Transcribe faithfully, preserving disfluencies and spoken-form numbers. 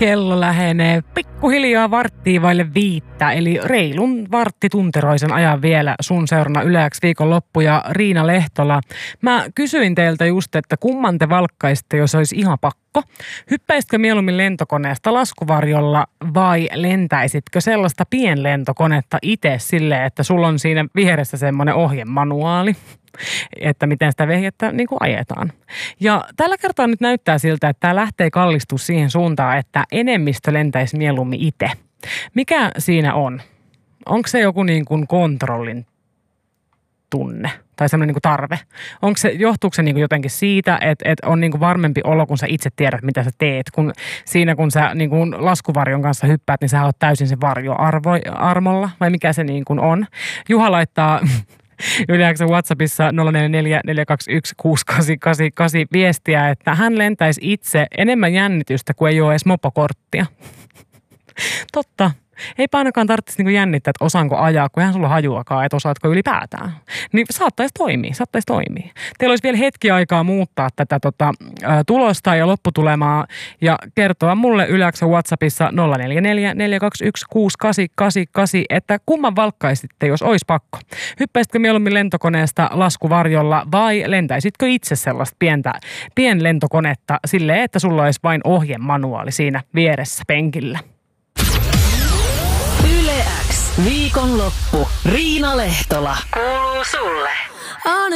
Kello lähenee pikkuhiljaa varttia vaille viittä, eli reilun varttitunteroisen ajan vielä sun seurana Yle X viikonloppu ja Riina Lehtola. Mä kysyin teiltä just, että kumman te valkkaisitte, jos olisi ihan pakko. Hyppäisitkö mieluummin lentokoneesta laskuvarjolla vai lentäisitkö sellaista pienlentokonetta itse silleen, että sulla on siinä vieressä semmoinen ohjemanuaali, että miten sitä vehjettä niin kuin ajetaan. Ja tällä kertaa nyt näyttää siltä, että tämä lähtee kallistua siihen suuntaan, että enemmistö lentäisi mieluummin itse. Mikä siinä on? Onko se joku niin kuin kontrollin tunne tai semmoinen niin kuin tarve? Onko se, johtuuko se niin kuin jotenkin siitä, että, että on niin kuin varmempi olo, kun sä itse tiedät, mitä sä teet? Kun siinä, kun sä niin kuin laskuvarjon kanssa hyppäät, niin sä oot täysin sen varjoarmolla, vai mikä se niin kuin on? Juha laittaa Yle X:n WhatsAppissa nolla neljä neljä neljä kaksi yksi kuusi kahdeksan kahdeksan kahdeksan viestiä, että hän lentäisi itse enemmän jännitystä, kuin ei ole edes mopokorttia. Totta. Eipä ainakaan tarvitsisi niinku jännittää, että osaanko ajaa, kun eihän sulla hajuakaan, että osaatko ylipäätään. Niin saattaisi toimia, saattaisi toimia. Teillä olisi vielä hetki aikaa muuttaa tätä tota, ä, tulosta ja lopputulemaa ja kertoa mulle Yle X:n WhatsAppissa nolla neljä neljä neljä kaksi yksi kuusi kahdeksan kahdeksan kahdeksan, että kumman valkkaisitte, jos olisi pakko. Hyppäisitkö mieluummin lentokoneesta laskuvarjolla vai lentäisitkö itse sellaista pientä, pienlentokonetta silleen, että sulla olisi vain ohjemanuaali siinä vieressä penkillä? Yle X viikonloppu. Riina Lehtola. Kuuluu sulle.